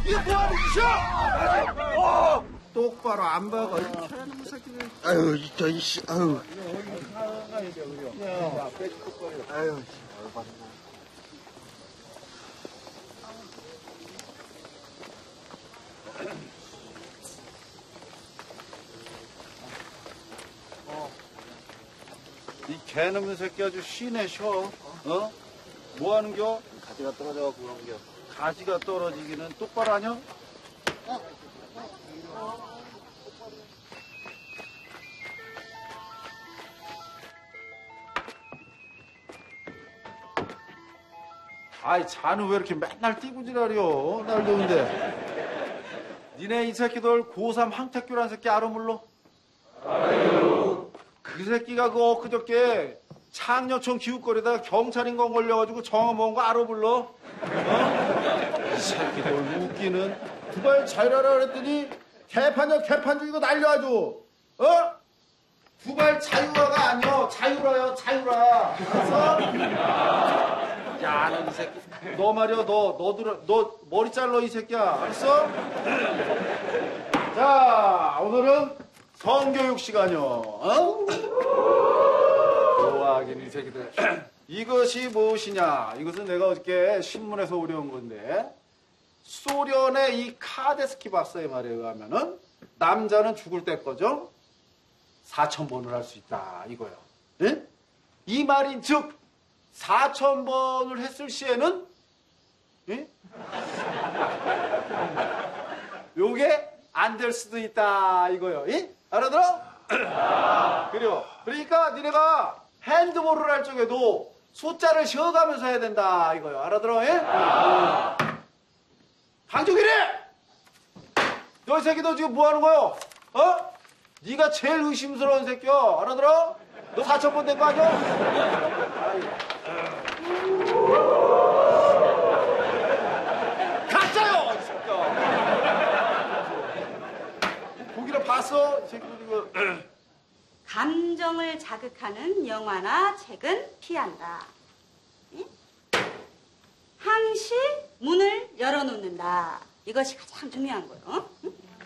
이게 뭐하는 짓이야? 똑바로 안 박아. 이놈의 새끼들. 아유, 이씨, 아유. 아유, 이 개놈의 새끼 아주 쉬네 쉬어. 어? 뭐 하는겨? 가지가 떨어져갖고 그런겨. 가지가 떨어지기는 똑바로 하냐? 아이, 자는 왜 이렇게 맨날 뛰고 지랄이여? 날 더운데. 니네 이 새끼들 고3 황태규란 새끼 알아 몰라? 아유. 그 새끼가 그 엊그저께 창녀촌 기웃거리다가 경찰인건 걸려가지고 정화 먹은 거 알아 몰라? 어? 이 새끼들 웃기는. 두발 자유라라 그랬더니 개판 죽이고 날려가지고. 어? 두발 자유화가 아니여. 자유라요, 자유라. 알았어? 야, 너 이 새끼. 너 말이야, 너 머리 잘라, 이 새끼야. 알았어? 자, 오늘은 성교육 시간이요. 어? 좋아하긴, 이 새끼들. 이것이 무엇이냐? 이것은 내가 어저께 신문에서 우려온 건데, 소련의 이 카데스키 박사의 말에 의하면은, 남자는 죽을 때 거죠? 4,000번을 할 수 있다, 이거요. 예? 이 말인 즉, 4,000번을 했을 시에는 예? 요게 안 될 수도 있다 이거요. 예? 알아들어? 그래요. 그러니까 니네가 핸드볼을 할 적에도 숫자를 쉬어가면서 해야 된다 이거요. 알아들어? 예? 강종일이! 너 이 새끼 너 지금 뭐 하는 거요? 어? 네가 제일 의심스러운 새끼야. 알아들어? 너 4,000번 된 거 아니야? 가짜요! 이 새끼야. 보기를 봤어? 이 새끼들 이거. 감정을 자극하는 영화나 책은 피한다. 응? 항시 문을 열어놓는다. 이것이 가장 중요한 거예요. 응?